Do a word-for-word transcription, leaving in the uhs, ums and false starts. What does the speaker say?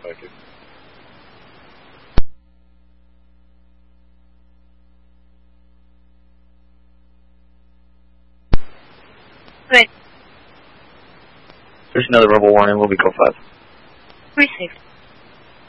Thank you. Right. There's another rebel warning. We'll be call five. Received.